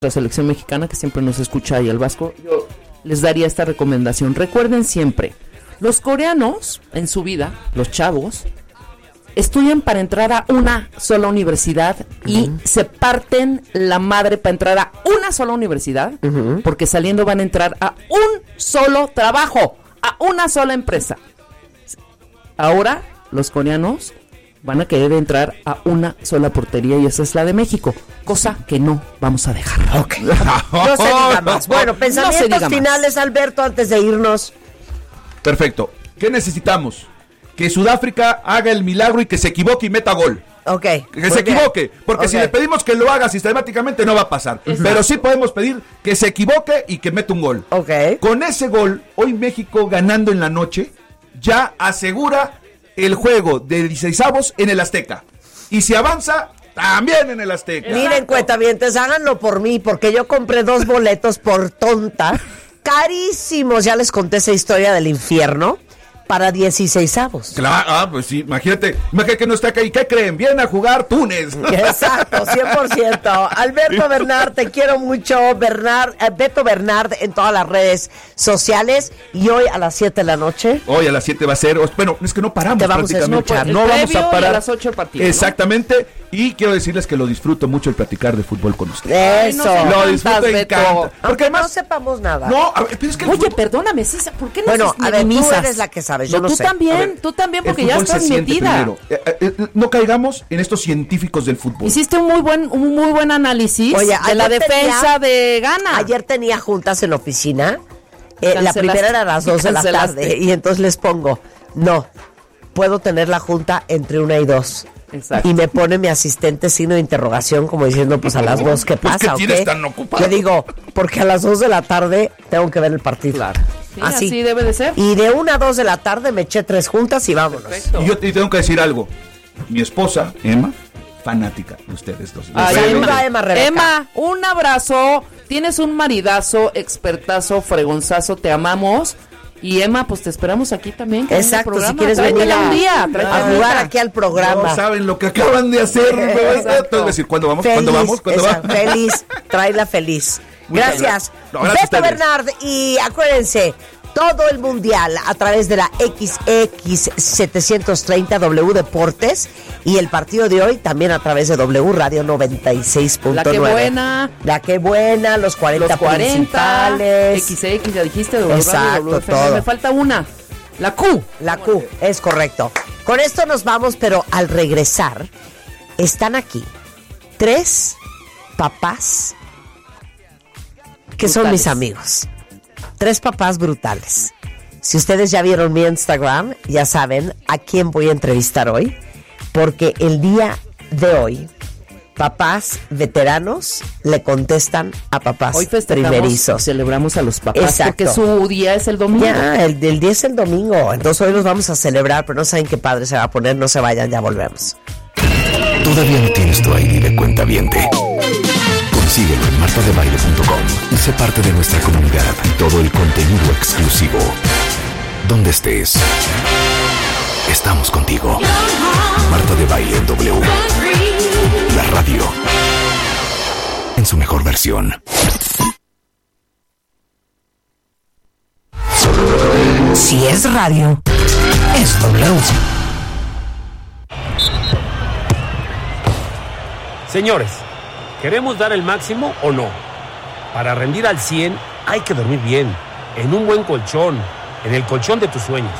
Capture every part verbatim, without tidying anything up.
la selección mexicana que siempre nos escucha ahí el Vasco, yo les daría esta recomendación. Recuerden siempre, los coreanos en su vida, los chavos, estudian para entrar a una sola universidad y uh-huh. se parten la madre para entrar a una sola universidad, uh-huh. porque saliendo van a entrar a un solo trabajo, a una sola empresa. Ahora los coreanos van a querer entrar a una sola portería y esa es la de México, cosa que no vamos a dejar. Okay. No se diga más. Bueno, pensamientos no finales, más. Alberto, antes de irnos. Perfecto. ¿Qué necesitamos? Que Sudáfrica haga el milagro y que se equivoque y meta gol. Ok. Que se equivoque, porque okay. si le pedimos que lo haga sistemáticamente no va a pasar. Uh-huh. Pero sí podemos pedir que se equivoque y que meta un gol. Ok. Con ese gol, hoy México ganando en la noche, ya asegura el juego de dieciseisavos en el Azteca. Y si avanza, también en el Azteca. Miren, cuentavientes, háganlo por mí, porque yo compré dos boletos por tonta, carísimos, ya les conté esa historia del infierno, para dieciseisavos. Claro, ah, pues sí, imagínate, imagínate que no está acá. ¿Y qué creen? Vienen a jugar Túnez. Exacto, cien por ciento. Alberto Bernard, te quiero mucho. Bernard, eh, Beto Bernard en todas las redes sociales. Y hoy a las siete de la noche. Hoy a las siete va a ser, bueno, es que no paramos te vamos prácticamente. A no vamos a parar. A las ocho partidos, exactamente. ¿No? Y quiero decirles que lo disfruto mucho el platicar de fútbol con ustedes. Eso. Ay, no lo disfruto y encanta. Porque además no sepamos nada. No, a ver, pero es que Oye, fútbol... perdóname, César, ¿por qué no bueno, me a ver, minimizas? tú eres la que sabes, yo no, no tú sé. también, ver, tú también, porque ya estás metida. Eh, eh, no caigamos en estos científicos del fútbol. Hiciste un muy buen, un muy buen análisis. Oye, de la defensa tenía, de Ghana. Ayer tenía juntas en la oficina. Eh, la primera era a las dos de la tarde. Y entonces les pongo, no, puedo tener la junta entre una y dos. Exacto. Y me pone mi asistente signo de interrogación como diciendo, pues a las dos, ¿qué pues pasa? ¿Qué tienes tan ocupado? Le digo, porque a las dos de la tarde tengo que ver el partido. Claro. Sí, así. así debe de ser. Y de una a dos de la tarde me eché tres juntas y vámonos. Perfecto. Y yo te tengo que decir algo. Mi esposa, Emma, fanática de ustedes dos. Ay, Emma, Emma, Rebeca. Emma, un abrazo. Tienes un maridazo, expertazo, fregonzazo, te amamos. Y Emma, pues te esperamos aquí también. Exacto, si quieres venir a, un día, a jugar aquí al programa. No saben lo que acaban de hacer. Entonces, decir, ¿cuándo vamos? Feliz, ¿Cuándo vamos? ¿Cuándo esa, vamos? Feliz, tráela feliz. Muchas Gracias. No, gracias Beto Bernard, y acuérdense, todo el mundial a través de la X X setecientos treinta W Deportes y el partido de hoy también a través de W Radio noventa y seis punto nueve. La que buena. La que buena, los cuarenta, los cuarenta principales. X X, ya dijiste, W Exacto, Radio, W F M. todo. Me falta una. La Q. La Q, es correcto. Con esto nos vamos, pero al regresar están aquí tres papás que brutales. Son mis amigos. Tres papás brutales. Si ustedes ya vieron mi Instagram, ya saben a quién voy a entrevistar hoy, porque el día de hoy, papás veteranos le contestan a papás hoy primerizos. Celebramos a los papás. Exacto. Porque su día es el domingo. Ya, el, el día es el domingo. Entonces hoy los vamos a celebrar, pero no saben qué padre se va a poner. No se vayan, ya volvemos. ¿Todavía no tienes tu I D de cuentaviente? Consíguelo en marta de baile punto com y sé parte de nuestra comunidad. Todo el contenido exclusivo. Donde estés, estamos contigo. Marta de Baile en W. La radio en su mejor versión. Si es radio, es W. Señores, ¿queremos dar el máximo o no? Para rendir al cien hay que dormir bien, en un buen colchón, en el colchón de tus sueños.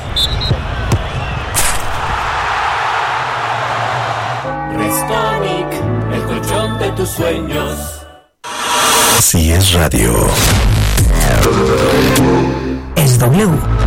Restonic, el colchón de tus sueños. Si es radio, es W.